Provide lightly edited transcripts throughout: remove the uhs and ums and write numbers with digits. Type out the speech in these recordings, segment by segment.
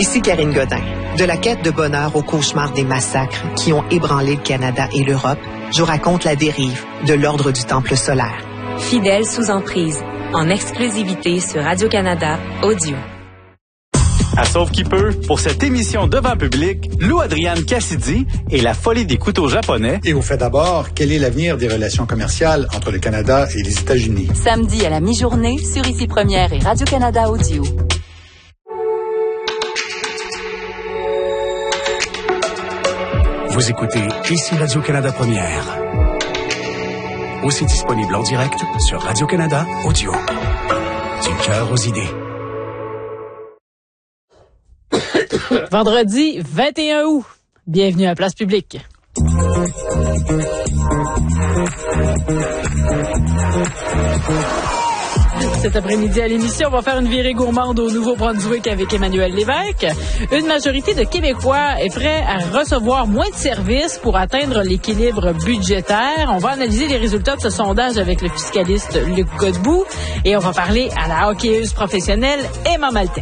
Ici Karine Godin. De la quête de bonheur au cauchemar des massacres qui ont ébranlé le Canada et l'Europe, je vous raconte la dérive de l'ordre du Temple solaire. Fidèle sous emprise, en exclusivité sur Radio-Canada Audio. À Sauve qui peut, pour cette émission devant public, Lou Adrienne Cassidy et la folie des couteaux japonais. Et au fait d'abord, quel est l'avenir des relations commerciales entre le Canada et les États-Unis? Samedi à la mi-journée sur Ici Première et Radio-Canada Audio. Vous écoutez Ici Radio-Canada Première. Aussi disponible en direct sur Radio-Canada Audio. Du cœur aux idées. Vendredi 21 août. Bienvenue à Place Publique. Cet après-midi à l'émission, on va faire une virée gourmande au Nouveau-Brunswick avec Emmanuel Lévesque. Une majorité de Québécois est prêt à recevoir moins de services pour atteindre l'équilibre budgétaire. On va analyser les résultats de ce sondage avec le fiscaliste Luc Godbout et on va parler à la hockeyeuse professionnelle Emma Maltais.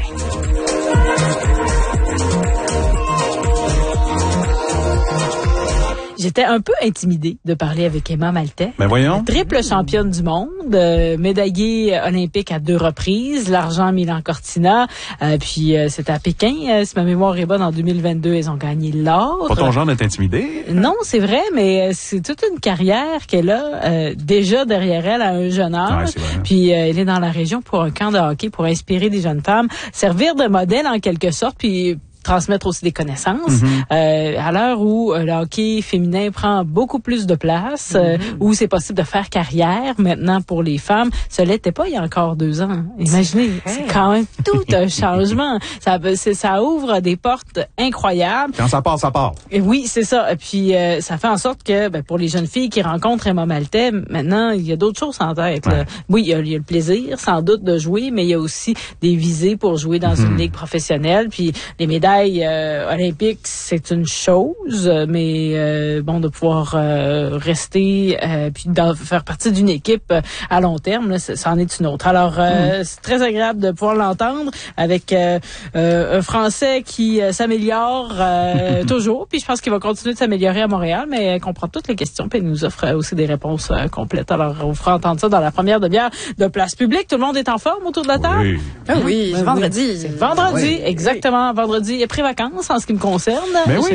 J'étais un peu intimidée de parler avec Emma Maltais. Ben voyons. Triple championne du monde, médaillée olympique à 2 reprises, l'argent à Milan-Cortina, puis c'était à Pékin, si ma mémoire est bonne, en 2022, ils ont gagné l'or. Pas ton genre d'être intimidé? Non, c'est vrai, mais c'est toute une carrière qu'elle a déjà derrière elle à un jeune âge. Ouais, c'est vrai. Puis elle est dans la région pour un camp de hockey pour inspirer des jeunes femmes, servir de modèle en quelque sorte, puis transmettre aussi des connaissances. À l'heure où le hockey féminin prend beaucoup plus de place, où c'est possible de faire carrière maintenant pour les femmes, ça l'était pas il y a encore 2 ans. Imaginez, c'est quand même tout un changement. Ça ouvre des portes incroyables. Quand ça part, ça part. Et oui, c'est ça. Et puis ça fait en sorte que pour les jeunes filles qui rencontrent Emma Maltais, maintenant, il y a d'autres choses en tête. Ouais. Oui, il y a le plaisir, sans doute, de jouer, mais il y a aussi des visées pour jouer dans une ligue professionnelle. Puis les médailles olympiques, c'est une chose, mais bon, de pouvoir rester puis de faire partie d'une équipe à long terme, là, ça en est une autre. Alors, c'est très agréable de pouvoir l'entendre avec un Français qui s'améliore toujours, puis je pense qu'il va continuer de s'améliorer à Montréal, mais comprend toutes les questions, puis il nous offre aussi des réponses complètes. Alors, on vous fera entendre ça dans la première demi-heure de Place Publique. Tout le monde est en forme autour de la table? Oui. Ah oui, c'est vendredi. C'est vendredi, exactement. Vendredi, pré-vacances en ce qui me concerne. Mais oui.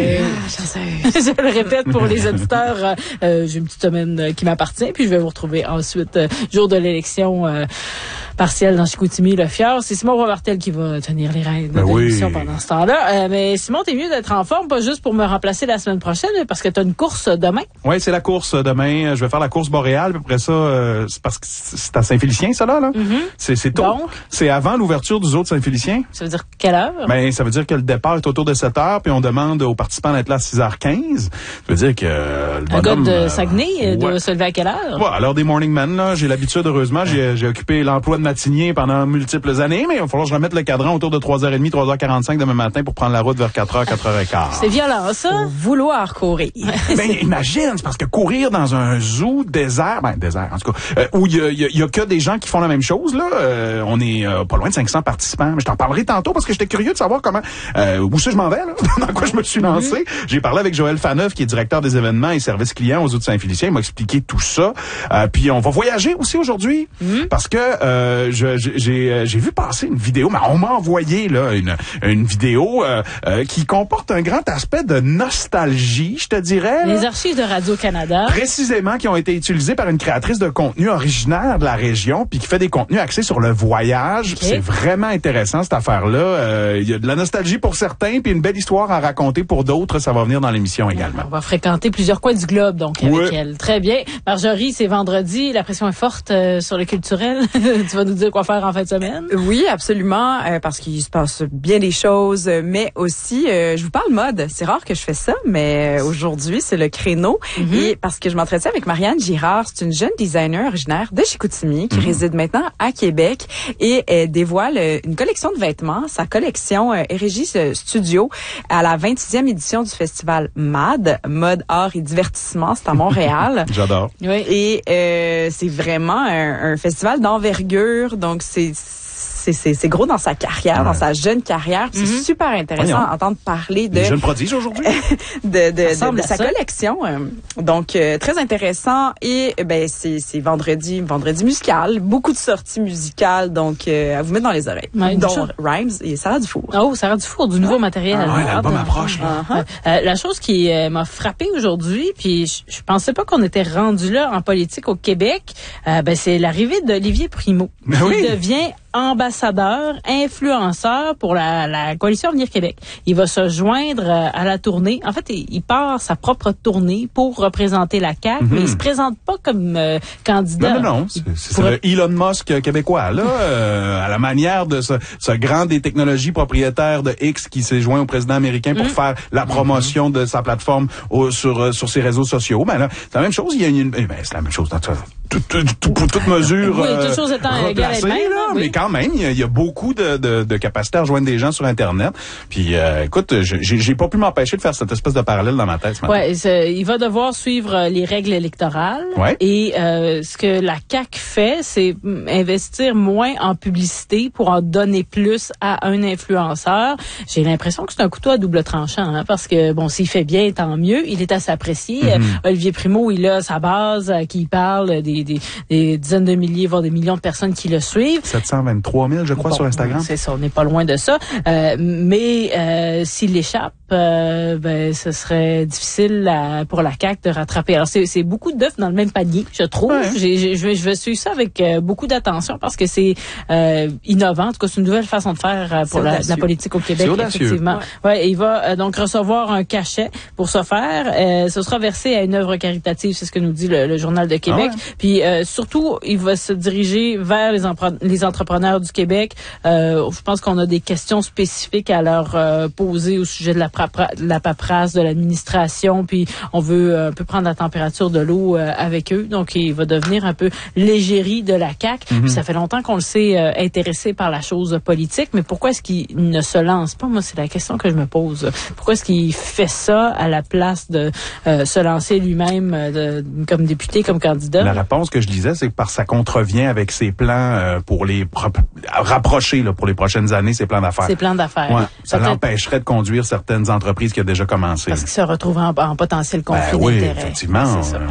Je le répète pour les auditeurs, j'ai une petite semaine qui m'appartient, puis je vais vous retrouver ensuite, jour de l'élection partielle dans Chicoutimi, le Fjord. C'est Simon Robertel qui va tenir les rênes de l'émission pendant ce temps-là. Mais Simon, t'es mieux d'être en forme, pas juste pour me remplacer la semaine prochaine, mais parce que t'as une course demain. Oui, c'est la course demain. Je vais faire la course boréale, puis après ça, c'est parce que c'est à Saint-Félicien, ça là. C'est tôt. Donc, c'est avant l'ouverture du zoo de Saint-Félicien. Ça veut dire quelle heure? Ben, ça veut dire que le départ est autour de 7h, puis on demande aux participants d'être là à 6h15. Ça veut dire que le bonhomme... Un gars de Saguenay doit se lever à quelle heure? Ouais, à l'heure des morning men, là, j'ai l'habitude, heureusement, j'ai occupé l'emploi de matinien pendant multiples années, mais il va falloir que je remette le cadran autour de 3h30, 3h45 demain matin pour prendre la route vers 4h, 4h15. C'est violent, ça. Vouloir courir. Ben, imagine, c'est parce que courir dans un zoo désert, en tout cas, où il y a que des gens qui font la même chose, là, on est pas loin de 500 participants. Mais je t'en parlerai tantôt parce que j'étais curieux de savoir comment, où ça je m'en vais, là, dans quoi je me suis lancé. J'ai parlé avec Joël Faneuf, qui est directeur des événements et services clients aux zoo de Saint-Félicien. Il m'a expliqué tout ça. Puis on va voyager aussi aujourd'hui parce que j'ai vu passer une vidéo, mais on m'a envoyé là une vidéo qui comporte un grand aspect de nostalgie, je te dirais. Les archives de Radio-Canada. Précisément, qui ont été utilisées par une créatrice de contenu originaire de la région, puis qui fait des contenus axés sur le voyage. Okay. C'est vraiment intéressant, cette affaire-là. Il y a de la nostalgie pour certains, puis une belle histoire à raconter pour d'autres. Ça va venir dans l'émission également. On va fréquenter plusieurs coins du globe, donc, avec elle. Très bien. Marjorie, c'est vendredi. La pression est forte sur le culturel. Tu vas nous dire quoi faire en fin de semaine? Oui, absolument, parce qu'il se passe bien des choses, mais aussi, je vous parle mode. C'est rare que je fais ça, mais aujourd'hui, c'est le créneau. Et parce que je m'entretiens avec Marianne Girard, c'est une jeune designer originaire de Chicoutimi qui réside maintenant à Québec et elle dévoile une collection de vêtements. Sa collection est Régis Studio à la 26e édition du festival MAD, Mode, Art et Divertissement. C'est à Montréal. J'adore. Oui. Et c'est vraiment un festival d'envergure. Donc, c'est c'est gros dans sa carrière, dans sa jeune carrière. C'est super intéressant d'entendre parler de... Les jeunes prodiges aujourd'hui. de sa collection. Donc, très intéressant. Et ben c'est vendredi musical. Beaucoup de sorties musicales. Donc, à vous mettre dans les oreilles. Ouais, dont Rhymes et Sarah Dufour. Oh, Sarah Dufour, du nouveau matériel. Ouais, l'album approche. La chose qui m'a frappée aujourd'hui, puis je pensais pas qu'on était rendu là en politique au Québec, c'est l'arrivée d'Olivier Primo. Mais qui devient ambassadeur, influenceur pour la Coalition Avenir Québec. Il va se joindre à la tournée. En fait, il part sa propre tournée pour représenter la CAQ, mais il se présente pas comme candidat. Non. C'est le Elon Musk québécois, là, à la manière de ce grand des technologies propriétaire de X qui s'est joint au président américain pour faire la promotion de sa plateforme sur ses réseaux sociaux. Ben là, c'est la même chose. C'est la même chose dans toute mesure. Oui, toute chose étant égale à elle-même, mais quand même, il y a beaucoup de capacité à rejoindre des gens sur Internet. Puis, écoute, j'ai pas pu m'empêcher de faire cette espèce de parallèle dans ma tête ce matin. Ouais, il va devoir suivre les règles électorales. Ouais. Et ce que la CAQ fait, c'est investir moins en publicité pour en donner plus à un influenceur. J'ai l'impression que c'est un couteau à double tranchant, parce que bon, s'il fait bien, tant mieux. Il est à s'apprécier. Olivier Primo, il a sa base qui parle des dizaines de milliers, voire des millions de personnes qui le suivent. 723 000, je crois, sur Instagram. C'est ça, on n'est pas loin de ça. Mais s'il échappe, ce serait difficile pour la CAQ de rattraper. Alors, c'est beaucoup d'œufs dans le même panier, je trouve. Ouais. Je vais suivre ça avec beaucoup d'attention parce que c'est innovant. En tout cas, c'est une nouvelle façon de faire pour la politique au Québec, effectivement. Ouais, il va donc recevoir un cachet pour ce faire. Ce sera versé à une œuvre caritative, c'est ce que nous dit le Journal de Québec. Puis surtout, il va se diriger vers les entrepreneurs du Québec. Je pense qu'on a des questions spécifiques à leur poser au sujet de la paperasse, de l'administration, puis on veut un peu prendre la température de l'eau avec eux. Donc, il va devenir un peu l'égérie de la CAQ. Puis ça fait longtemps qu'on le sait intéressé par la chose politique, mais pourquoi est-ce qu'il ne se lance pas? Moi, c'est la question que je me pose. Pourquoi est-ce qu'il fait ça à la place de se lancer lui-même comme député, comme candidat? La réponse que je disais, c'est que ça contrevient avec ses plans pour les rapprocher pour les prochaines années, ses plans d'affaires. Ses plans d'affaires. Ouais, ça l'empêcherait de conduire certaines entreprises qui a déjà commencé. Parce qu'il se retrouve en potentiel conflit d'intérêts. Oui, effectivement.